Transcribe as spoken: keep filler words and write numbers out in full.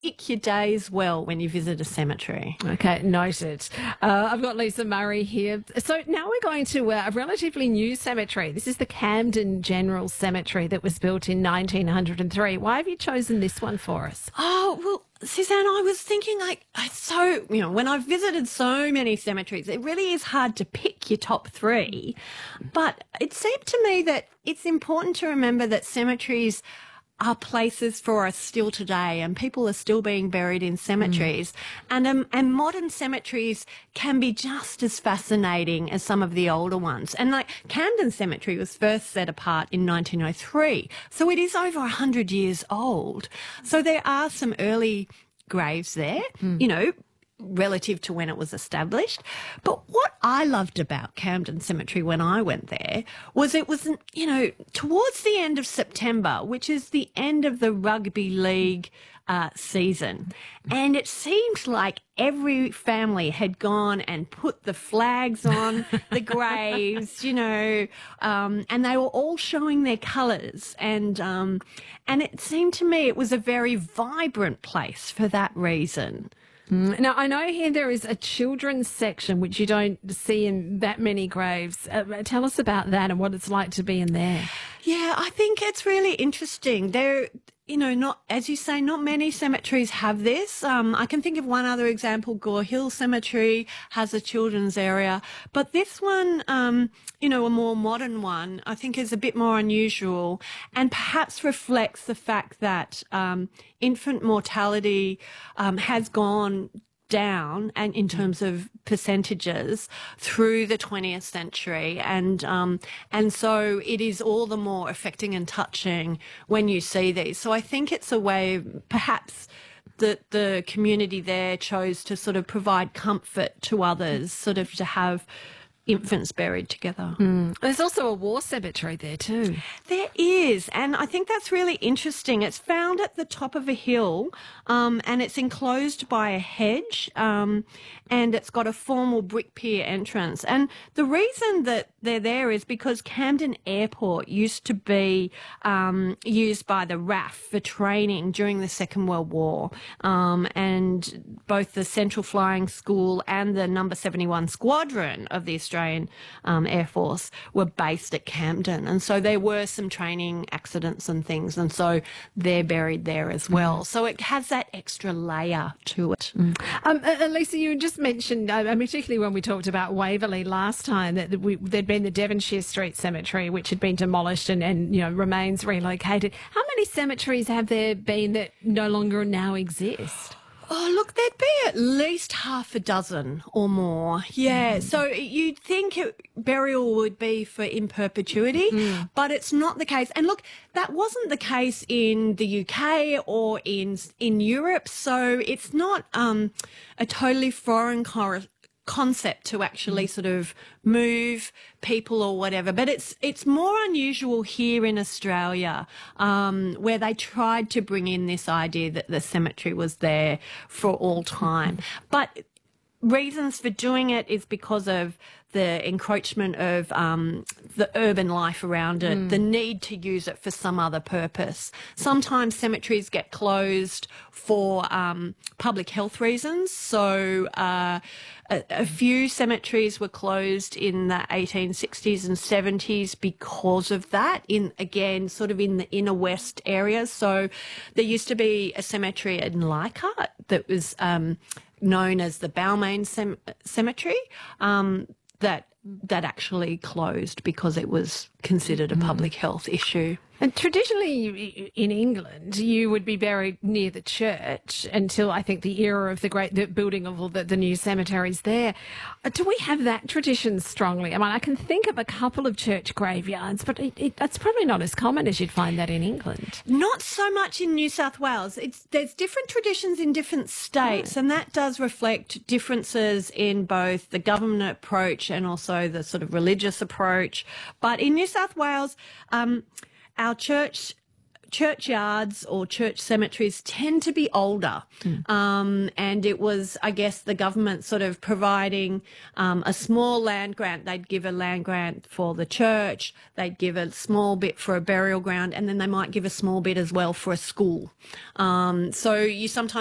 pick your days well when you visit a cemetery. Okay, noted. Uh, I've got Lisa Murray here. So now we're going to uh, a relatively new cemetery. This is the Camden General Cemetery that was built in nineteen oh three. Why have you chosen this one for us? Oh, well, Suzanne, I was thinking, like, I so, you know, when I've visited so many cemeteries, it really is hard to pick your top three. But it seemed to me that it's important to remember that cemeteries are places for us still today, and people are still being buried in cemeteries. Mm. And um, and modern cemeteries can be just as fascinating as some of the older ones. And like Camden Cemetery was first set apart in nineteen oh three, so it is over one hundred years old. So there are some early graves there, mm. you know, relative to when it was established. But what I loved about Camden Cemetery when I went there was it was, you know, towards the end of September, which is the end of the rugby league uh, season. And it seemed like every family had gone and put the flags on the graves, you know, um, and they were all showing their colours. And, um, and it seemed to me it was a very vibrant place for that reason. Now, I know here there is a children's section, which you don't see in that many graves. Uh, tell us about that and what it's like to be in there. Yeah, I think it's really interesting. There, you know, not, as you say, not many cemeteries have this. Um, I can think of one other example. Gore Hill Cemetery has a children's area. But this one, um, you know, a more modern one, I think is a bit more unusual and perhaps reflects the fact that um, infant mortality um, has gone down and in terms of percentages through the twentieth century, and um, and so it is all the more affecting and touching when you see these. So I think it's a way, perhaps, that the community there chose to sort of provide comfort to others, sort of to have infants buried together. Mm. There's also a war cemetery there too. There is, and I think that's really interesting. It's found at the top of a hill, um, and it's enclosed by a hedge, um, and it's got a formal brick pier entrance. And the reason that they're there is because Camden Airport used to be um, used by the R A F for training during the Second World War, um, and both the Central Flying School and the Number seventy-one Squadron of the Australian um, Air Force were based at Camden, and so there were some training accidents and things, and so they're buried there as well. Mm. So it has that extra layer to it. Mm. Um, uh, Lisa, you just mentioned, uh, particularly when we talked about Waverley last time, that we, there'd been the Devonshire Street Cemetery, which had been demolished and, and you know remains relocated. How many cemeteries have there been that no longer now exist? Oh, look, there'd be at least half a dozen or more. Yeah, mm. So you'd think it, burial would be for in perpetuity, mm. but it's not the case. And look, that wasn't the case in the U K or in in Europe, so it's not um, a totally foreign cor- concept to actually sort of move people or whatever, but it's it's more unusual here in Australia, um, where they tried to bring in this idea that the cemetery was there for all time. But reasons for doing it is because of the encroachment of um, the urban life around it, mm. the need to use it for some other purpose. Sometimes cemeteries get closed for um, public health reasons. So uh, a, a few cemeteries were closed in the eighteen sixties and seventies because of that, in again, sort of in the inner west area. So there used to be a cemetery in Leichhardt that was um, known as the Balmain Cem- Cemetery, um, that that actually closed because it was considered a public health issue. And traditionally in England, you would be buried near the church until I think the era of the great the building of all the, the new cemeteries there. Do we have that tradition strongly? I mean, I can think of a couple of church graveyards, but it, it, it's probably not as common as you'd find that in England. Not so much in New South Wales. It's, there's different traditions in different states, and that does reflect differences in both the government approach and also the sort of religious approach. But in New South Wales, um, our church churchyards or church cemeteries tend to be older. Mm. Um, and it was, I guess, the government sort of providing um, a small land grant. They'd give a land grant for the church, they'd give a small bit for a burial ground, and then they might give a small bit as well for a school. Um, so you sometimes